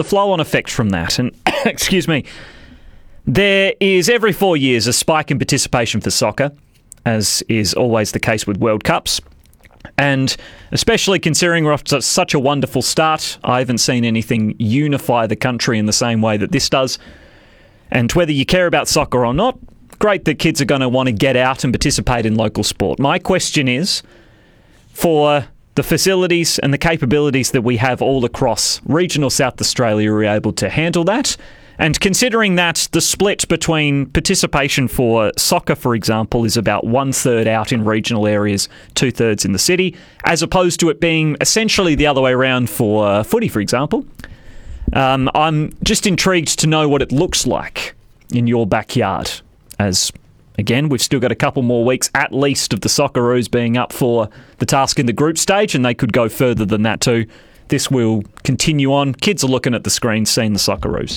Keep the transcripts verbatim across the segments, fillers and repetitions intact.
the flow-on effect from that. And, excuse me, there is every four years a spike in participation for soccer, as is always the case with World Cups. And especially considering we're off to such a wonderful start, I haven't seen anything unify the country in the same way that this does. And whether you care about soccer or not, great that kids are going to want to get out and participate in local sport. My question is, for the facilities and the capabilities that we have all across regional South Australia, are we able to handle that? And considering that the split between participation for soccer, for example, is about one-third out in regional areas, two-thirds in the city, as opposed to it being essentially the other way around for uh, footy, for example, um, I'm just intrigued to know what it looks like in your backyard. As, again, we've still got a couple more weeks at least of the Socceroos being up for the task in the group stage, and they could go further than that too. This will continue on. Kids are looking at the screen, seeing the Socceroos.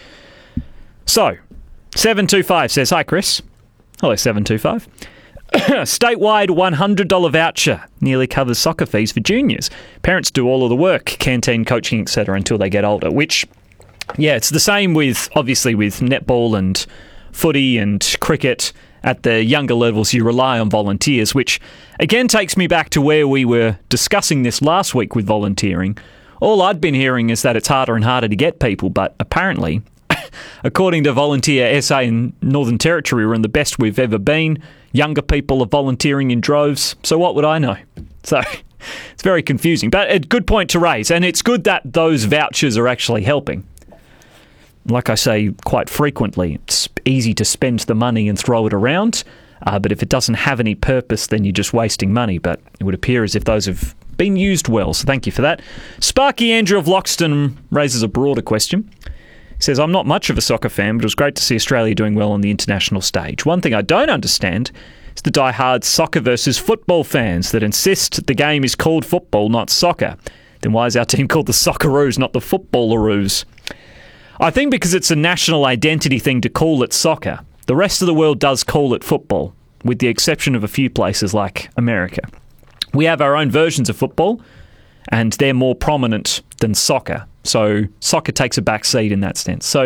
So, seven two five says, hi Chris. Hello, seven two five. Statewide one hundred dollars voucher nearly covers soccer fees for juniors. Parents do all of the work, canteen, coaching, et cetera, until they get older, which, yeah, it's the same with, obviously, with netball and footy and cricket. At the younger levels, you rely on volunteers, which, again, takes me back to where we were discussing this last week with volunteering. All I'd been hearing is that it's harder and harder to get people, but apparently, according to Volunteer S A in Northern Territory, we're in the best we've ever been. Younger people are volunteering in droves, so what would I know? So it's very confusing, but a good point to raise, and it's good that those vouchers are actually helping. Like I say quite frequently, it's easy to spend the money and throw it around, uh, but if it doesn't have any purpose, then you're just wasting money. But it would appear as if those have been used well, so thank you for that. Sparky Andrew of Loxton raises a broader question. He says, I'm not much of a soccer fan, but it was great to see Australia doing well on the international stage. One thing I don't understand is the die-hard soccer versus football fans that insist the game is called football, not soccer. Then why is our team called the Socceroos, not the Footballeroos? I think because it's a national identity thing to call it soccer. The rest of the world does call it football, with the exception of a few places like America. We have our own versions of football, and they're more prominent than soccer. So soccer takes a back seat in that sense. So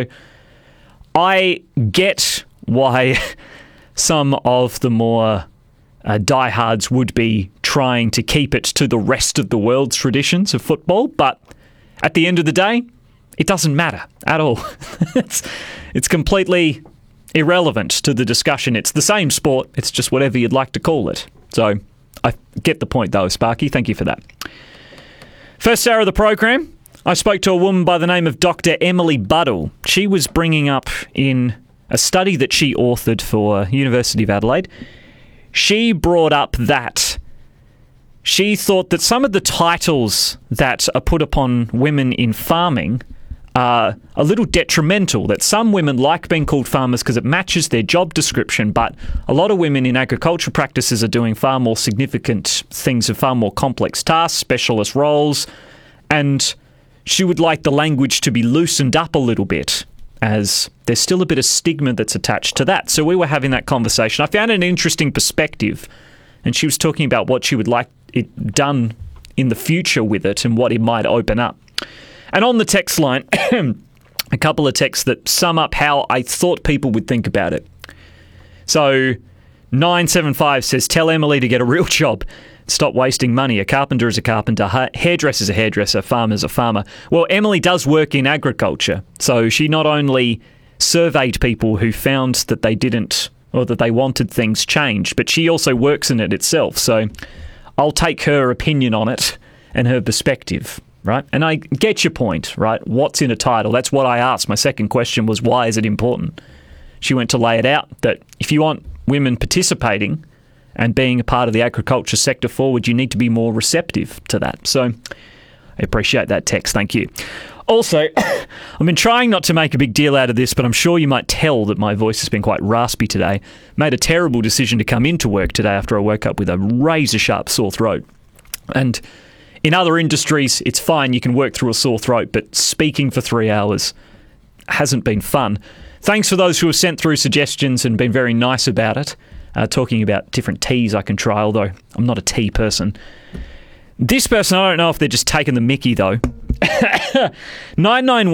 I get why some of the more uh, diehards would be trying to keep it to the rest of the world's traditions of football, but at the end of the day, it doesn't matter at all. it's, it's completely irrelevant to the discussion. It's the same sport. It's just whatever you'd like to call it. So I get the point, though, Sparky. Thank you for that. First hour of the program, I spoke to a woman by the name of Doctor Emily Buddle. She was bringing up in a study that she authored for University of Adelaide. She brought up that she thought that some of the titles that are put upon women in farming are a little detrimental, that some women like being called farmers because it matches their job description, but a lot of women in agriculture practices are doing far more significant things and far more complex tasks, specialist roles, and she would like the language to be loosened up a little bit, as there's still a bit of stigma that's attached to that. So we were having that conversation. I found an interesting perspective, and she was talking about what she would like it done in the future with it and what it might open up. And on the text line, a couple of texts that sum up how I thought people would think about it. So nine seven five says, tell Emily to get a real job. Stop wasting money. A carpenter is a carpenter. Hairdresser is a hairdresser. Farmer is a farmer. Well, Emily does work in agriculture. So she not only surveyed people who found that they didn't, or that they wanted things changed, but she also works in it itself. So I'll take her opinion on it and her perspective, right? And I get your point, right? What's in a title? That's what I asked. My second question was, why is it important? She went to lay it out that if you want women participating and being a part of the agriculture sector forward, you need to be more receptive to that. So I appreciate that text. Thank you. Also, I've been trying not to make a big deal out of this, but I'm sure you might tell that my voice has been quite raspy today. Made a terrible decision to come into work today after I woke up with a razor-sharp sore throat. And in other industries, it's fine. You can work through a sore throat, but speaking for three hours hasn't been fun. Thanks for those who have sent through suggestions and been very nice about it. Uh, talking about different teas I can try, although I'm not a tea person. This person, I don't know if they're just taking the mickey, though. nine nine